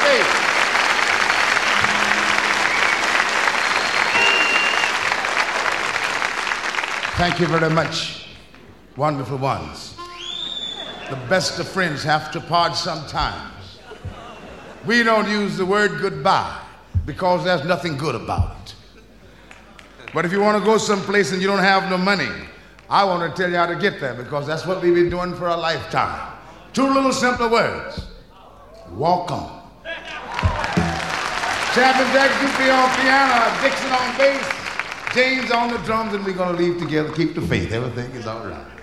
Hey. Thank you very much, wonderful ones. The best of friends have to part sometimes. We don't use the word goodbye because there's nothing good about it. But if you want to go someplace and you don't have no money, I want to tell you how to get there because that's what we've been doing for a lifetime. Two little simple words. Walk on. Chapman Jack Dupree on piano, Dixon on bass, James on the drums, and we're going to leave together. Keep the faith. Everything is all right.